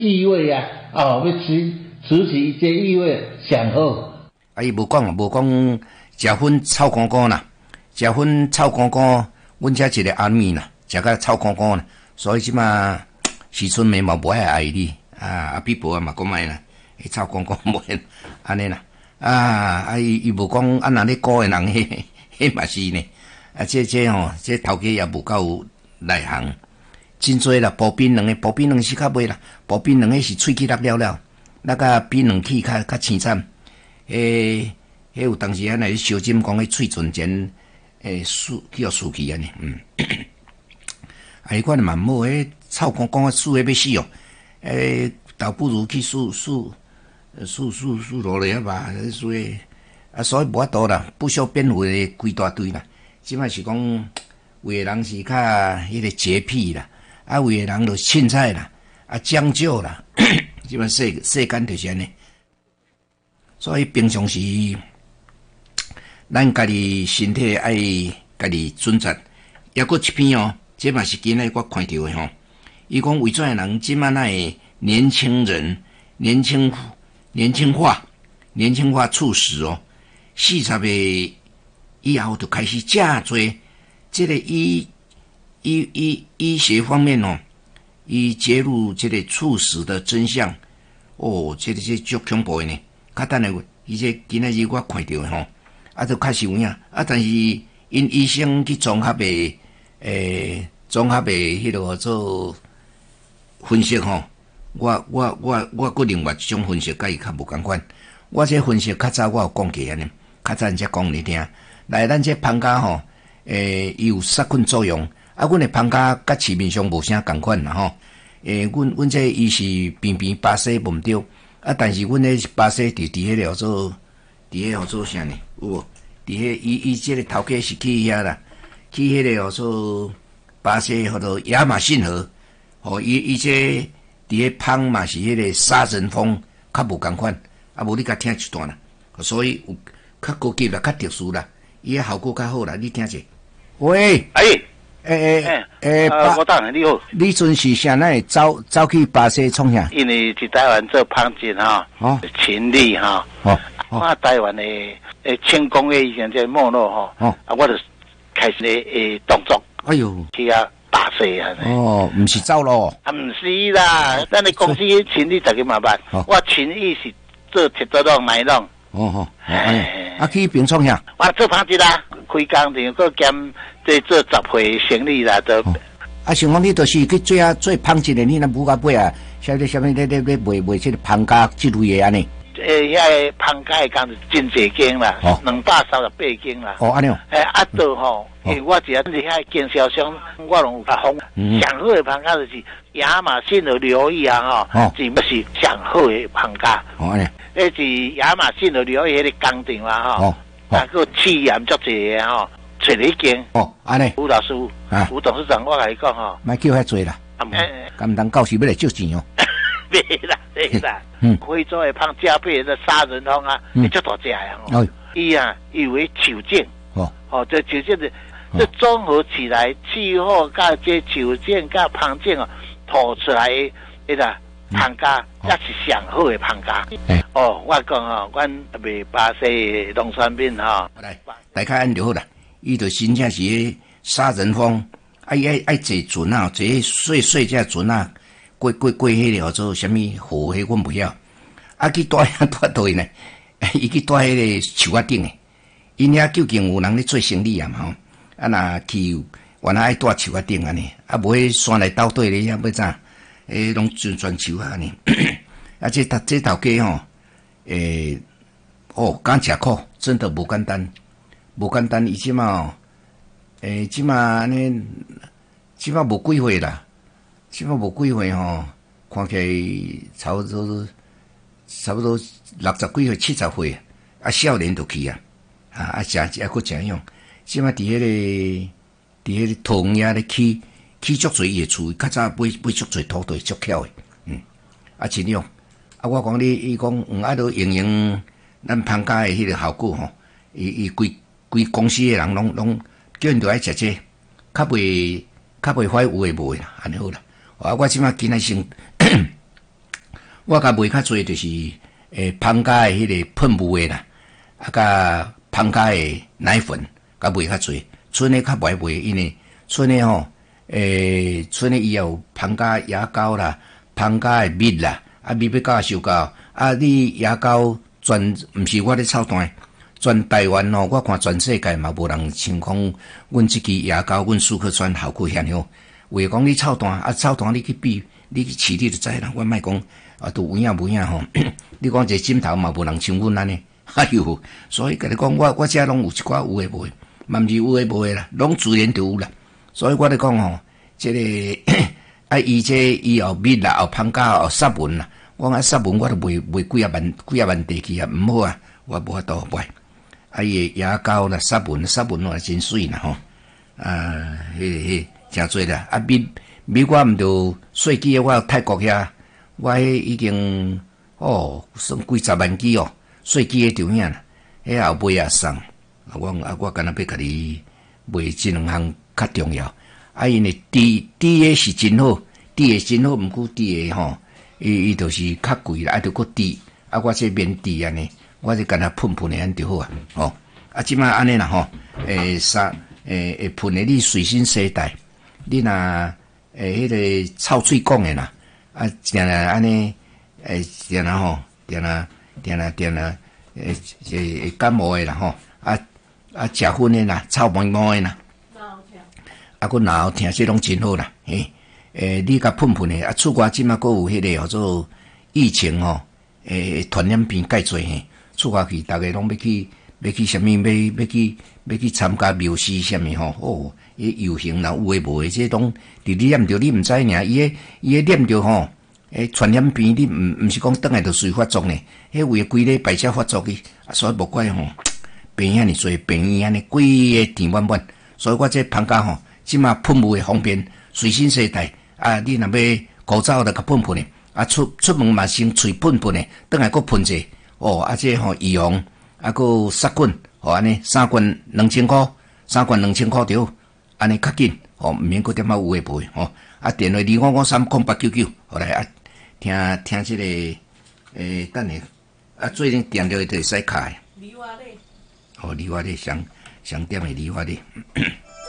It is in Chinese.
意味啊，要持起这意味上好。 伊无讲食粉臭干干啦，食粉臭干干，阮遮一个阿咪啦，食甲臭干干啦，所以即马时阵眉毛无爱你啊，比伯嘛讲卖啦，臭干干无安尼啦，伊无讲啊，若咧鼓诶人迄嘛是呢，这吼，这头家也无够内行，真多啦，薄冰两是较袂啦，薄冰两个是喙齿落了，那个比两齿较青惨。迄有当时啊，来小金讲迄喙唇前，叫竖起安尼，迄款嘛毋好，迄臭公公输诶要死哦，倒不如去输落来啊吧，所以所以无法度啦，不需要变回规大堆啦。即摆是讲，有诶人是较迄个洁癖啦，有诶人就凊彩啦，将就啦，即摆世间就是安尼。所以平常时，咱家己身体爱家己准则。抑搁一篇哦，这嘛是今日我看到的吼。伊讲为怎人即摆那年轻人年轻化猝死哦，40岁以后就开始真多。这个医学方面哦，伊揭露这个猝死的真相哦，这足恐怖的呢。较等下，伊这今仔日我看到吼，就开始有影，但是因医生去综合的迄落做分析吼，我另外一种分析，甲伊较无共款。我这分析较早我有讲过安尼，较早人家讲你听。来，咱这芳家吼，伊有杀菌作用，阮的芳家甲市面上无啥共款啦吼。阮这伊是边巴西无毋对。但是阮咧巴西伫迄个叫做啥呢？有无？伫迄伊即个头家是去遐啦，去迄个叫做巴西或者亚马逊河，伊这伫迄芳嘛是迄个杀人蜂，较无共款，无你甲听一段啦，所以有较高级啦，较特殊啦，伊个效果较好啦，你听者。喂， 我当然你好。 你阵是啥呢？走去巴西创啥？ 因为去台湾做烹饪哈，勤力哈。看台湾的轻工业以前在没落哈，我就开始动作。 哎呦， 去打碎啊！ 毋是走咯？ 毋是啦，咱的公司勤力十个麻烦，我勤力是做铁道弄奶弄。 去边创啥？ 我做烹饪啦，开工店个兼做杂货生意啦，都。 像讲你就是去做烹饪的，你若母甲尾啊，晓得啥物？咧卖这个烹家之类的安尼。 遐烹家的工是真济间啦，238间啦。 安尼哦。 都吼，我只要是遐经销商，我拢有甲封。上好的烹家就是亚马逊的留意啊，是不是上好的烹家？ 安尼。 那是亚马逊的留意迄个工厂啦，那个企业足济的吼，找了一间。 安尼。 吴老师，吴董事长，我甲你讲吼， 莫叫遐济啦，敢当到时要来借钱哦。 别啦，非洲的胖加倍的杀人蜂啊，足大只呀！伊以为球茎，这球茎的这综合起来，气候甲这球茎甲胖茎啊，吐出来那个胖家，也是上好的胖家。我讲阮卖巴西农产品来，大家按就好啦。伊就真正是杀人蜂，爱坐船啊，坐细只船啊。过迄个叫做啥物河？迄阮不晓。去住倒呢？伊去住迄个树仔顶诶。因遐究竟有人咧做生意啊嘛吼？若去原来爱住树仔顶安尼，无迄山内斗底咧，遐要怎？拢全树啊安尼。这头家吼，刚吃苦，真的无简单，伊即马即马安尼，即马无几岁啦。即摆无几岁吼，看起来差不多60几岁、70岁，少年就去啊，佫真样。即摆伫迄个桃园遐咧起足侪伊诶厝，较早买足侪土地，足巧诶，真样。我讲伊讲都应用咱芳家诶迄个效果吼，伊规公司诶人拢叫因着爱食这，较袂快有诶无诶啦，安尼好啦。我即摆今仔先我甲卖较侪就是芳家的迄个喷雾的啦，啊，甲芳家的奶粉，甲卖较侪。剩的较袂卖，因为剩的吼，剩的伊有芳家牙膏啦，芳家的蜜啦，啊蜜要到收到，啊你牙膏全毋是我咧操蛋，全台湾哦，我看全世界嘛无人像讲阮即支牙膏，阮舒克酸效果遐好。为讲你操蛋，啊操蛋你去比，你去试你就知啦。我莫讲啊，都有影无影吼。你讲一个枕头嘛无人像阮安尼，哎呦，所以甲你讲，我遮拢有一寡有诶无诶。嘛毋是有诶无诶啦，拢自然就有啦。所以我咧讲吼，即个啊，伊有蜜啦，有芳家，有沙文啦。我讲沙文我都卖几啊万地去啊，毋好啊，我无法度卖。啊，伊诶牙膏啦，沙文我真水啦吼。啊，真多啦。啊，蜜我毋着细支诶，我泰国遐，我迄已经算几十万支哦，细支诶就影啦，迄后尾也送。我干那要甲你卖这两项较重要。啊，因为滴的是真好，滴的真好，毋过滴的吼，伊就是较贵啦，啊，着搁滴。啊，我这免滴安尼，我这干那喷的安就好啊。吼，啊，即摆安尼啦吼，会喷的你随身携带，你若迄个臭嘴讲的啦，啊，定啦安尼，定啦吼，定啦感冒的啦吼，啊，食薰的啦，臭毛毛的啦，啊，佮脑疼，这拢真好啦，你甲喷的，啊，厝外即马佮有迄个叫做疫情吼，传染病介侪嘿，厝外去，逐个拢要去啥物，要去参加庙事啥物吼，游行啦，有诶无诶，这拢伫你念着你毋知尔，伊诶念着吼，传染病你毋是讲转来就随发作呢，迄为规礼拜才发作去，所以无怪吼。病遐尼多，病院遐尼规个填满满，所以我这芳家吼，即马喷雾的方便，随身携带。啊，你若要口罩就甲喷的，啊出门嘛先吹喷的，倒来搁喷者。哦，啊这吼预防，啊搁杀菌，吼安尼3罐2000块，3罐2000块着好，安尼较紧，吼毋免搁点仔有诶无诶，吼。啊电话2553899，后来啊听即个等下，啊最近电着会使开。梨花咧，上点的梨花咧。